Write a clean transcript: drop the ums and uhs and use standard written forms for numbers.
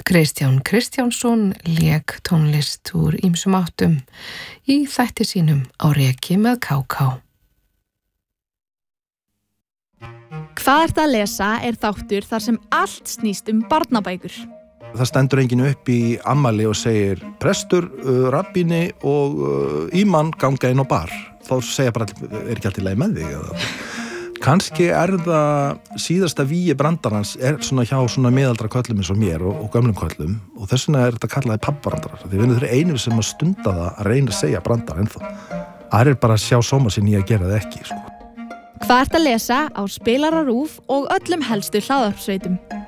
Kristján Kristjánsson lék tónlist úr ýmsum áttum í þætti sínum á Reki með KK. Hvað ertu að lesa er þáttur þar sem allt snýst barnabækur. Það stendur enginn upp í ammali og segir prestur, rabbíni og ímann ganga inn á bar. Þá segja bara, er ekki allt í lagi með þig? Eða? Kannski það síðasta vígi brandarans svona hjá svona miðaldra köllum eins og mér og gömlum köllum og þess vegna þetta kallaði pabbrandarar. Því við erum einu sem að stunda það að reyna að segja brandar ennþá. Það bara að sjá sóma sinni í að gera það ekki, sko. Hvað ertu að lesa á Spilara RÚV og öllum helstu hlaðvarpsveitum?